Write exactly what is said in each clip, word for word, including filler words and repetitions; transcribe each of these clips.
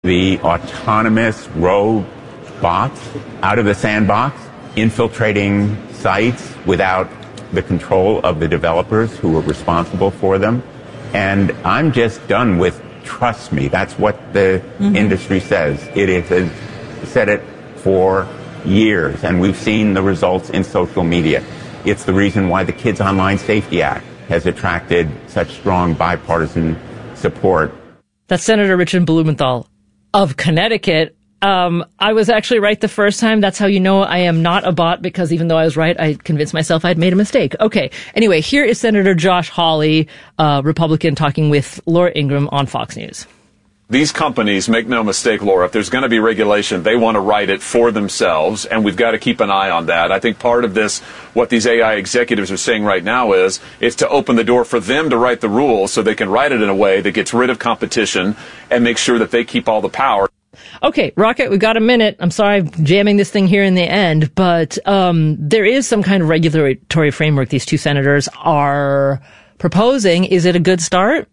The autonomous robots out of the sandbox, infiltrating sites without the control of the developers who are responsible for them. And I'm just done with trust me. That's what the mm-hmm. industry says. It is, has said it for years, and we've seen the results in social media. It's the reason why the Kids Online Safety Act has attracted such strong bipartisan support. That's Senator Richard Blumenthal of Connecticut. Um, I was actually right the first time. That's how you know I am not a bot, because even though I was right, I convinced myself I'd made a mistake. Okay. Anyway, here is Senator Josh Hawley, uh, Republican, talking with Laura Ingraham on Fox News. These companies, make no mistake, Laura, if there's going to be regulation, they want to write it for themselves, and we've got to keep an eye on that. I think part of this, what these A I executives are saying right now is, it's to open the door for them to write the rules so they can write it in a way that gets rid of competition and make sure that they keep all the power. Okay, Rocket, we've got a minute. I'm sorry I'm jamming this thing here in the end, but um there is some kind of regulatory framework these two senators are proposing. Is it a good start?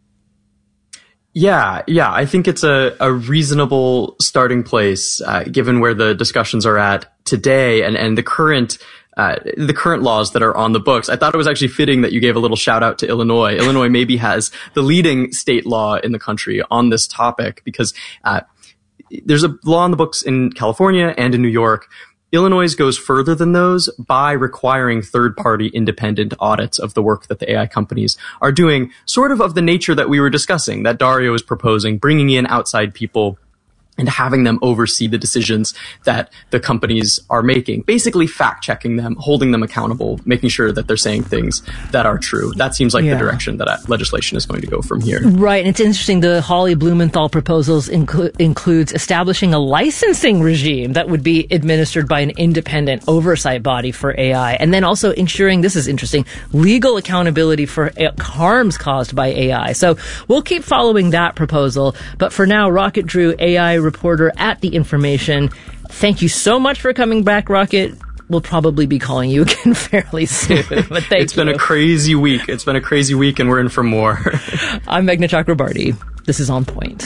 Yeah, yeah, I think it's a, a reasonable starting place, uh, given where the discussions are at today and, and the current uh, the current laws that are on the books. I thought it was actually fitting that you gave a little shout out to Illinois. Illinois maybe has the leading state law in the country on this topic, because uh, there's a law on the books in California and in New York. Illinois goes further than those by requiring third-party independent audits of the work that the A I companies are doing, sort of of the nature that we were discussing, that Dario is proposing, bringing in outside people and having them oversee the decisions that the companies are making, basically fact-checking them, holding them accountable, making sure that they're saying things that are true. That seems like yeah. the direction that legislation is going to go from here. Right, and it's interesting, the Hawley Blumenthal proposals inclu- includes establishing a licensing regime that would be administered by an independent oversight body for A I, and then also ensuring, this is interesting, legal accountability for harms caused by A I. So we'll keep following that proposal, but for now, Rocket Drew, A I reporter at The Information. Thank you so much for coming back, Rocket. We'll probably be calling you again fairly soon. But thank it's you. been a crazy week. It's been a crazy week, and we're in for more. I'm Meghna Chakrabarty. This is On Point.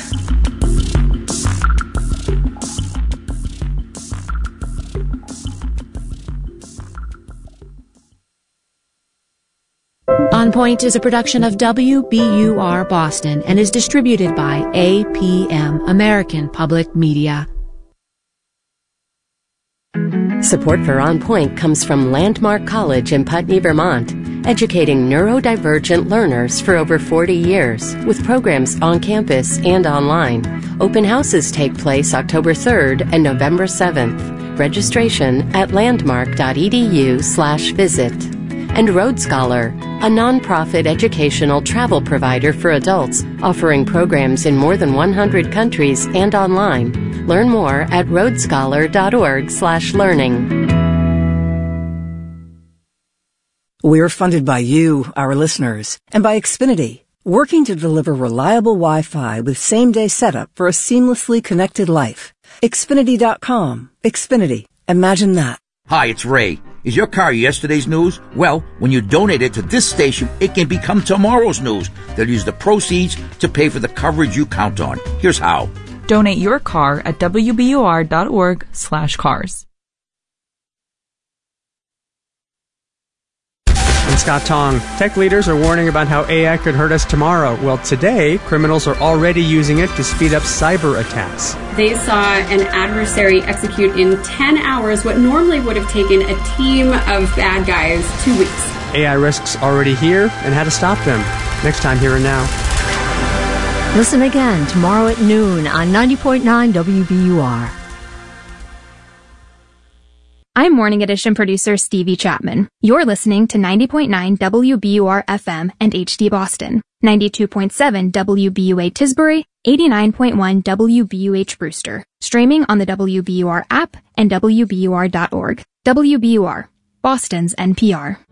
On Point is a production of W B U R Boston and is distributed by A P M, American Public Media. Support for On Point comes from Landmark College in Putney, Vermont, educating neurodivergent learners for over forty years, with programs on campus and online. Open houses take place October third and November seventh. Registration at landmark.edu slash visit. And Road Scholar, a nonprofit educational travel provider for adults, offering programs in more than one hundred countries and online. Learn more at roadscholar.org slash learning. We're funded by you, our listeners, and by Xfinity, working to deliver reliable Wi-Fi with same-day setup for a seamlessly connected life. Xfinity dot com. Xfinity. Imagine that. Hi, it's Ray. Is your car yesterday's news? Well, when you donate it to this station, it can become tomorrow's news. They'll use the proceeds to pay for the coverage you count on. Here's how. Donate your car at wbur.org slash cars. I'm Scott Tong. Tech leaders are warning about how A I could hurt us tomorrow. Well, today, criminals are already using it to speed up cyber attacks. They saw an adversary execute in ten hours what normally would have taken a team of bad guys two weeks. A I risks already here and how to stop them. Next time, Here and Now. Listen again tomorrow at noon on ninety point nine W B U R. I'm Morning Edition producer Stevie Chapman. You're listening to ninety point nine W B U R F M and H D Boston, ninety-two point seven W B U A Tisbury, eighty-nine point one W B U H Brewster, streaming on the W B U R app and W B U R dot org. W B U R, Boston's N P R.